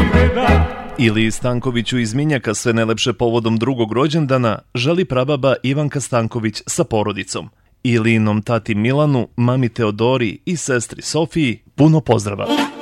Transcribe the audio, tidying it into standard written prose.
Iliji Stankoviću iz Minjaka sve najlepše povodom drugog rođendana želi prababa Ivanka Stanković sa porodicom. Ilijinom tati Milanu, mami Teodori i sestri Sofiji puno pozdrava.